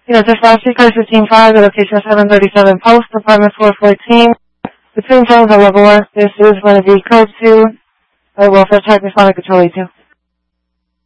Dispatch Code 15-5, the location of 737 Post, Department 414. Between zones on level 1, this is going to be Code 2, Welfare Check, responding Control 82.